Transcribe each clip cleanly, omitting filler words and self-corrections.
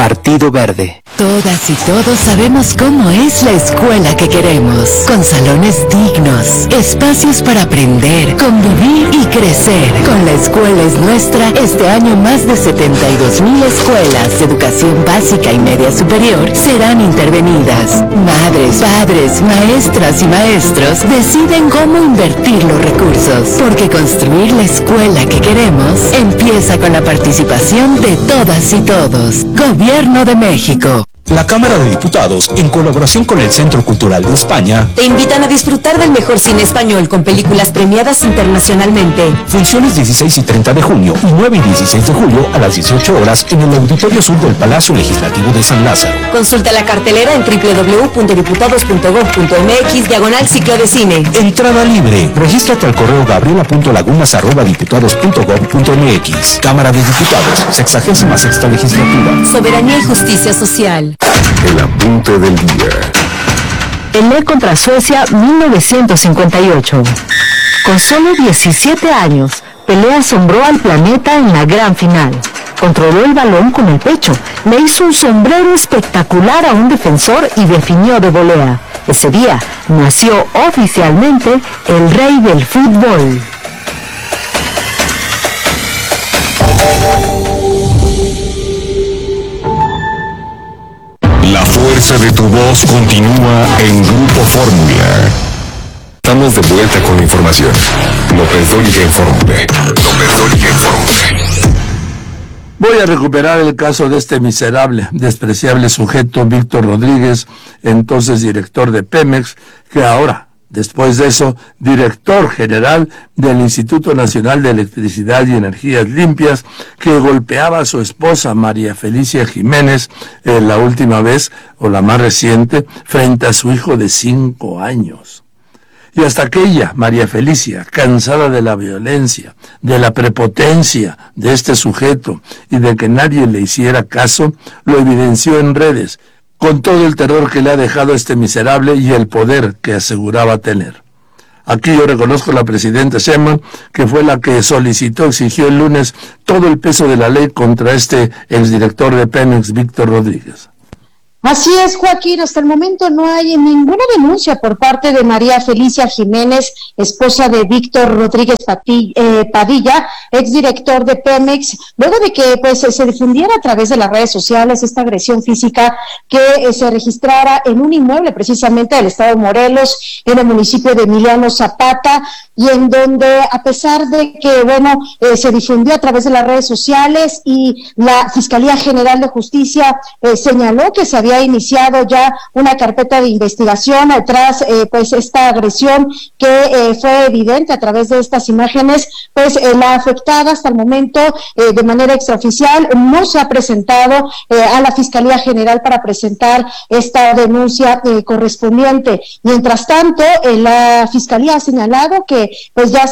Partido Verde. Todas y todos sabemos cómo es la escuela que queremos, con salones dignos, espacios para aprender, convivir y crecer. Con La Escuela es Nuestra, este año más de 72,000 escuelas de educación básica y media superior serán intervenidas. Madres, padres, maestras y maestros deciden cómo invertir los recursos, porque construir la escuela que queremos empieza con la participación de todas y todos. Gobierno de México. La Cámara de Diputados, en colaboración con el Centro Cultural de España, te invitan a disfrutar del mejor cine español con películas premiadas internacionalmente. Funciones 16 y 30 de junio y 9 y 16 de julio a las 18 horas en el Auditorio Sur del Palacio Legislativo de San Lázaro. Consulta la cartelera en www.diputados.gov.mx/ciclo de cine. Entrada libre. Regístrate al correo gabriela.lagunas@diputados.gov.mx. Cámara de Diputados, 66ª Legislatura. Soberanía y justicia social. El apunte del día. Pelé contra Suecia 1958. Con solo 17 años, Pelé asombró al planeta en la gran final. Controló el balón con el pecho, le hizo un sombrero espectacular a un defensor y definió de volea. Ese día nació oficialmente el rey del fútbol. La fuerza de tu voz continúa en Grupo Fórmula. Estamos de vuelta con la información. López Dóriga informe. Voy a recuperar el caso de este miserable, despreciable sujeto, Víctor Rodríguez, entonces director de Pemex, que ahora, después de eso, director general del Instituto Nacional de Electricidad y Energías Limpias, que golpeaba a su esposa María Felicia Jiménez la última vez, o la más reciente, frente a su hijo de 5 años. Y hasta que ella, María Felicia, cansada de la violencia, de la prepotencia de este sujeto y de que nadie le hiciera caso, lo evidenció en redes, con todo el terror que le ha dejado este miserable y el poder que aseguraba tener. Aquí yo reconozco a la presidenta Sheinbaum, que fue la que exigió el lunes todo el peso de la ley contra este exdirector de Pemex, Víctor Rodríguez. Así es, Joaquín, hasta el momento no hay ninguna denuncia por parte de María Felicia Jiménez, esposa de Víctor Rodríguez Padilla, exdirector de Pemex, luego de que se difundiera a través de las redes sociales esta agresión física que se registrara en un inmueble precisamente del estado de Morelos, en el municipio de Emiliano Zapata, y en donde, a pesar de que, se difundió a través de las redes sociales y la Fiscalía General de Justicia señaló que se había iniciado ya una carpeta de investigación tras esta agresión que fue evidente a través de estas imágenes, la afectada hasta el momento de manera extraoficial no se ha presentado a la Fiscalía General para presentar esta denuncia correspondiente. Mientras tanto, la Fiscalía ha señalado que ya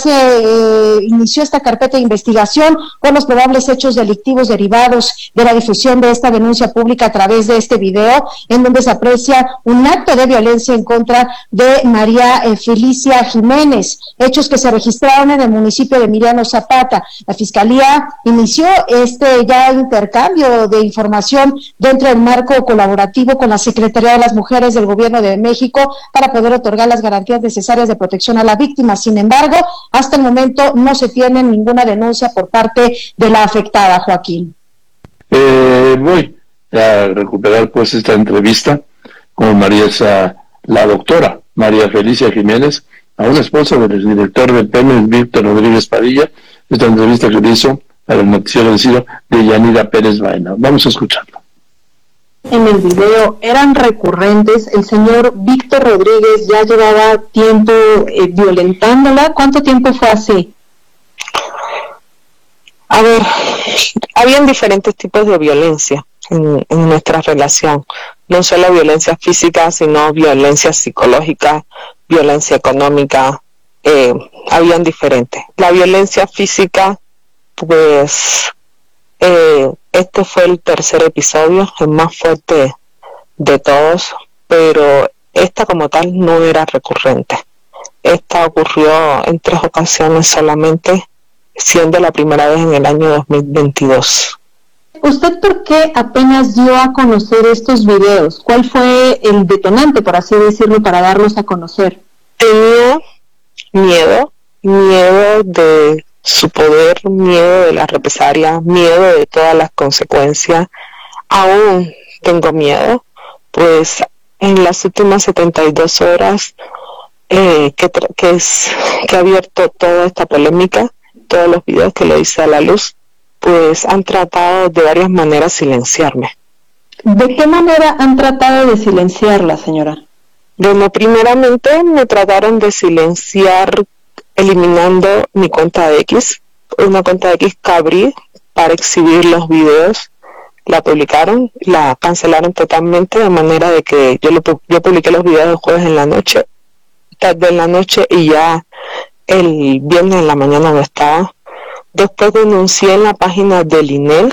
se inició esta carpeta de investigación con los probables hechos delictivos derivados de la difusión de esta denuncia pública a través de este video, en donde se aprecia un acto de violencia en contra de María Felicia Jiménez, hechos que se registraron en el municipio de Emiliano Zapata. La Fiscalía inició ya intercambio de información dentro del marco colaborativo con la Secretaría de las Mujeres del Gobierno de México para poder otorgar las garantías necesarias de protección a la víctima. Sin embargo, hasta el momento no se tiene ninguna denuncia por parte de la afectada, Joaquín. Voy a recuperar esta entrevista con la doctora María Felicia Jiménez, a una esposa del director de Pemex, Víctor Rodríguez Padilla, esta entrevista que le hizo para el noticiero de Yanira Pérez Baena. Vamos a escucharlo. En el video eran recurrentes, el señor Víctor Rodríguez ya llevaba tiempo violentándola. ¿Cuánto tiempo fue así? A ver, habían diferentes tipos de violencia en nuestra relación, no solo violencia física, sino violencia psicológica, violencia económica, habían diferentes. La violencia física, este fue el tercer episodio, el más fuerte de todos, pero esta como tal no era recurrente. Esta ocurrió en 3 ocasiones solamente, siendo la primera vez en el año 2022. ¿Usted por qué apenas dio a conocer estos videos? ¿Cuál fue el detonante, por así decirlo, para darlos a conocer? Tenía miedo de su poder, miedo de la represalia, miedo de todas las consecuencias. Aún tengo miedo, pues en las últimas 72 horas que ha abierto toda esta polémica, todos los videos que le hice a la luz, pues han tratado de varias maneras silenciarme. ¿De qué manera han tratado de silenciarla, señora? Bueno, primeramente me trataron de silenciar eliminando mi cuenta de X, una cuenta de X que abrí para exhibir los videos. La publicaron, la cancelaron totalmente, de manera de que yo publiqué los videos el jueves en la noche, tarde en la noche, y ya el viernes en la mañana no estaba. Después denuncié en la página del INEL,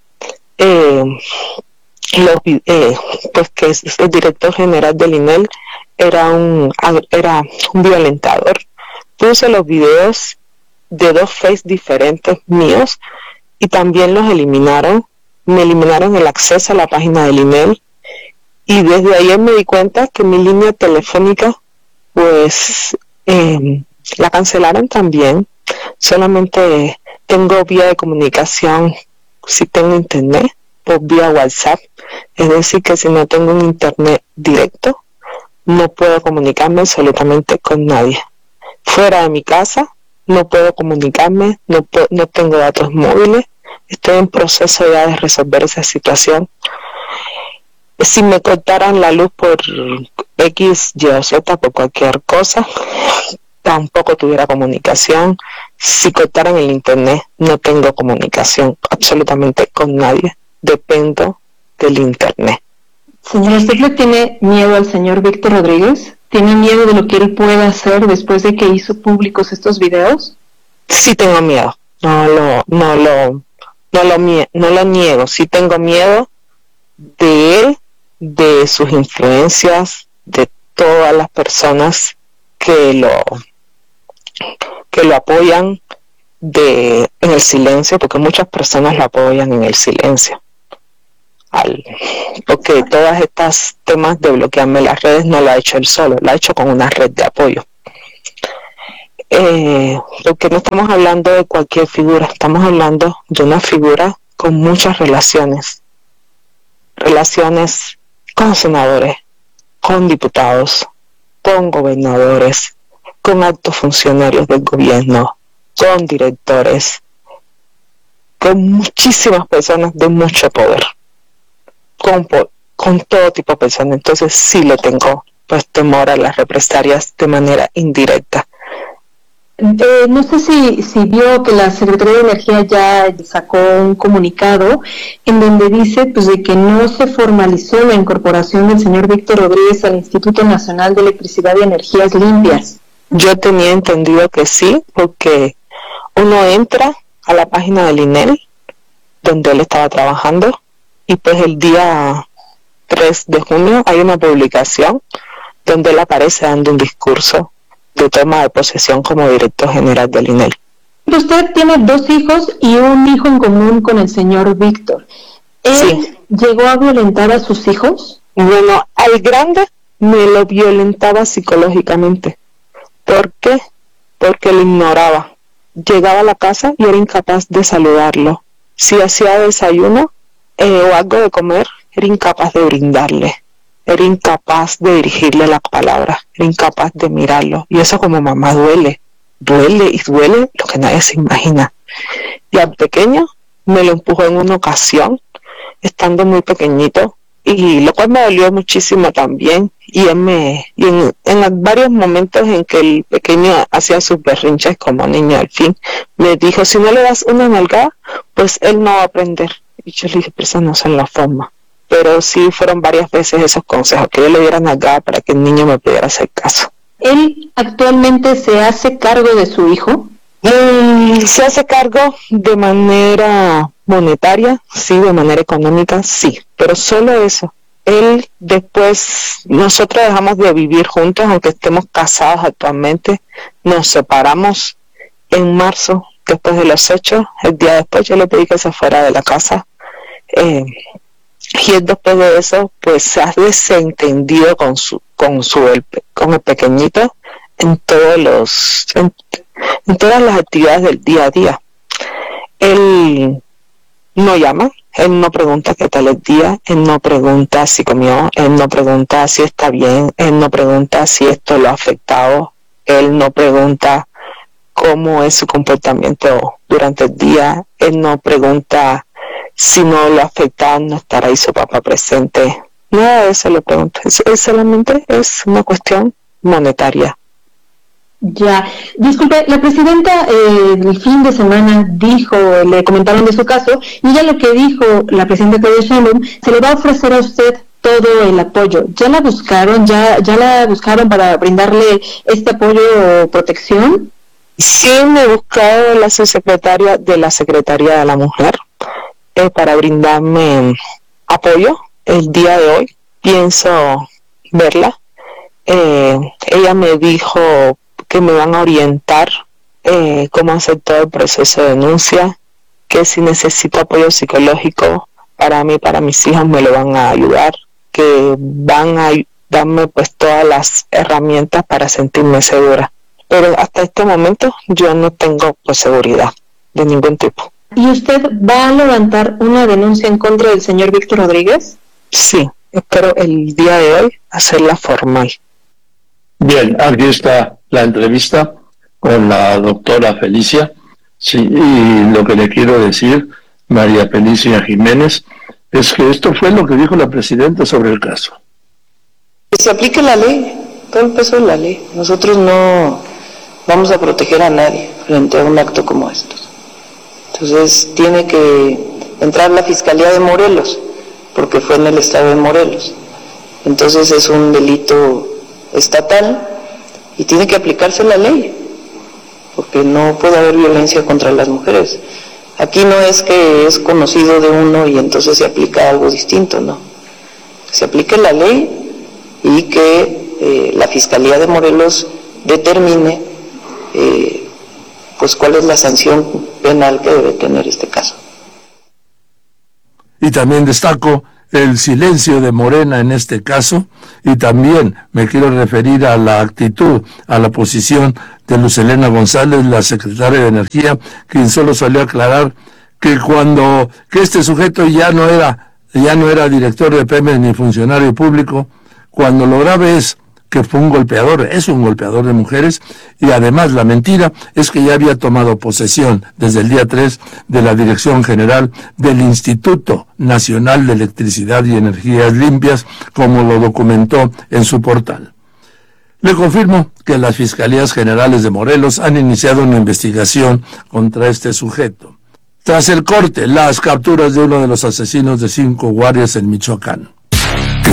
pues que el director general del INEL era un violentador. Puse los videos de 2 Face diferentes míos y también los eliminaron. Me eliminaron el acceso a la página del INEL, y desde ayer me di cuenta que mi línea telefónica pues la cancelaron también. Solamente tengo vía de comunicación, si tengo internet, por vía WhatsApp. Es decir, que si no tengo un internet directo, no puedo comunicarme absolutamente con nadie. Fuera de mi casa no puedo comunicarme, no tengo datos móviles. Estoy en proceso ya de resolver esa situación. Si me cortaran la luz por X, Y o Z, por cualquier cosa, tampoco tuviera comunicación. Si cortaran el internet, no tengo comunicación absolutamente con nadie. Dependo del internet. Señora, ¿usted le tiene miedo al señor Víctor Rodríguez? ¿Tiene miedo de lo que él pueda hacer después de que hizo públicos estos videos? Sí tengo miedo. No lo niego. Sí tengo miedo de él, de sus influencias, de todas las personas que lo apoyan en el silencio, porque muchas personas lo apoyan en el silencio. Porque todas estas temas de bloquearme las redes no lo ha hecho él solo, lo ha hecho con una red de apoyo. Porque no estamos hablando de cualquier figura, estamos hablando de una figura con muchas relaciones con senadores, con diputados, con gobernadores, con altos funcionarios del gobierno, con directores, con muchísimas personas de mucho poder, con todo tipo de personas. Entonces sí le tengo pues temor a las represalias de manera indirecta. No sé si vio que la Secretaría de Energía ya sacó un comunicado en donde dice pues de que no se formalizó la incorporación del señor Víctor Rodríguez al Instituto Nacional de Electricidad y Energías Limpias. Yo tenía entendido que sí, porque uno entra a la página del INEL, donde él estaba trabajando, y pues el día 3 de junio hay una publicación donde él aparece dando un discurso de toma de posesión como director general del INEL. Usted tiene 2 hijos y un hijo en común con el señor Víctor. ¿Él sí llegó a violentar a sus hijos? Bueno, al grande me lo violentaba psicológicamente. ¿Por qué? Porque lo ignoraba. Llegaba a la casa y era incapaz de saludarlo. Si hacía desayuno o algo de comer, era incapaz de brindarle. Era incapaz de dirigirle la palabra, era incapaz de mirarlo. Y eso como mamá duele lo que nadie se imagina. Y al pequeño me lo empujó en una ocasión, estando muy pequeñito, y lo cual me dolió muchísimo también. Y en varios momentos en que el pequeño hacía sus berrinches como niño, al fin me dijo: si no le das una nalgada, pues él no va a aprender. Y yo le dije: pero esa no es la forma. Pero sí fueron varias veces esos consejos, que yo le diera nalgada para que el niño me pudiera hacer caso. ¿Él actualmente se hace cargo de su hijo? Se hace cargo de manera monetaria, sí, de manera económica, sí, pero solo eso. Él después, nosotros dejamos de vivir juntos, aunque estemos casados actualmente, nos separamos en marzo, después de los hechos. El día después yo le pedí que se fuera de la casa y él después de eso pues se ha desentendido con el pequeñito en todas las actividades del día a día. Él no llama, él no pregunta qué tal el día, él no pregunta si comió, él no pregunta si está bien, él no pregunta si esto lo ha afectado, él no pregunta cómo es su comportamiento durante el día, él no pregunta si no lo afecta, no estará ahí su papá presente. Nada de eso le pregunta, solamente es una cuestión monetaria. Ya, disculpe, la presidenta el fin de semana le comentaron de su caso, y ella lo que dijo, la presidenta Claudia Sheinbaum, se le va a ofrecer a usted todo el apoyo. ¿Ya la buscaron para brindarle este apoyo o protección? Sí, me he buscado la subsecretaria de la Secretaría de la Mujer para brindarme apoyo. El día de hoy pienso verla. Ella me dijo que me van a orientar cómo hacer todo el proceso de denuncia, que si necesito apoyo psicológico para mí, para mis hijos, me lo van a ayudar, que van a darme pues todas las herramientas para sentirme segura. Pero hasta este momento yo no tengo pues seguridad de ningún tipo. ¿Y usted va a levantar una denuncia en contra del señor Víctor Rodríguez? Sí, espero el día de hoy hacerla formal. Bien, aquí está la entrevista con la doctora Felicia. Sí, y lo que le quiero decir, María Felicia Jiménez, es que esto fue lo que dijo la presidenta sobre el caso. Que se aplique la ley, todo el peso de la ley. Nosotros no vamos a proteger a nadie frente a un acto como estos. Entonces tiene que entrar la Fiscalía de Morelos, porque fue en el estado de Morelos. Entonces es un delito estatal y tiene que aplicarse la ley, porque no puede haber violencia contra las mujeres. Aquí no es que es conocido de uno y entonces se aplica algo distinto, no. Se aplique la ley y que la Fiscalía de Morelos determine pues cuál es la sanción penal que debe tener este caso. Y también destaco el silencio de Morena en este caso, y también me quiero referir a la actitud, a la posición de Luz Helena González, la secretaria de Energía, quien solo salió a aclarar que que este sujeto ya no era director de Pemex ni funcionario público, cuando lo grave es que fue es un golpeador de mujeres, y además la mentira es que ya había tomado posesión desde el día 3 de la Dirección General del Instituto Nacional de Electricidad y Energías Limpias, como lo documentó en su portal. Le confirmo que las Fiscalías Generales de Morelos han iniciado una investigación contra este sujeto. Tras el corte, las capturas de uno de los asesinos de 5 guardias en Michoacán.